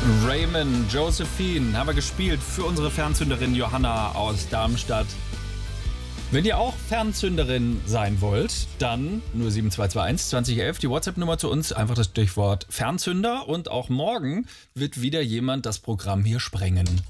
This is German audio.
Raymond, Josephine haben wir gespielt für unsere Fernzünderin Johanna aus Darmstadt. Wenn ihr auch Fernzünderin sein wollt, dann 07221 2011 die WhatsApp-Nummer zu uns, einfach das Stichwort Fernzünder, und auch morgen wird wieder jemand das Programm hier sprengen.